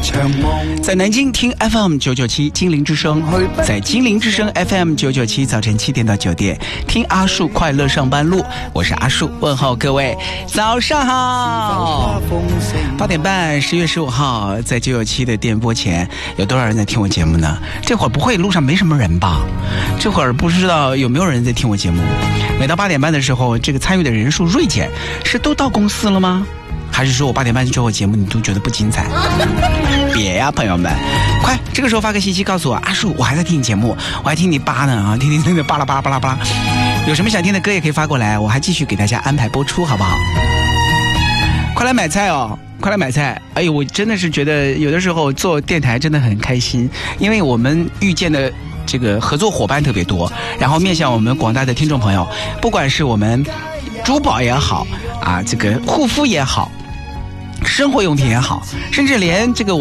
在南京听 FM 997金陵之声，在金陵之声 FM 997早晨7点到9点听阿树快乐上班路，我是阿树，问候各位早上好。8点半10月15号在997的电波前有多少人在听我节目呢？这会儿不会路上没什么人吧？这会儿不知道有没有人在听我节目。每到8点半的时候，这个参与的人数锐减，是都到公司了吗？还是说我8点半之后节目你都觉得不精彩？别呀，朋友们，快这个时候发个信息告诉我，阿树，我还在听你节目，我还听你扒呢啊，听那个巴拉巴拉巴拉巴拉。有什么想听的歌也可以发过来，我还继续给大家安排播出，好不好？快来买菜哦，快来买菜！哎呦，我真的是觉得有的时候做电台真的很开心，因为我们遇见的这个合作伙伴特别多，然后面向我们广大的听众朋友，不管是我们珠宝也好啊，这个护肤也好，生活用品也好，甚至连这个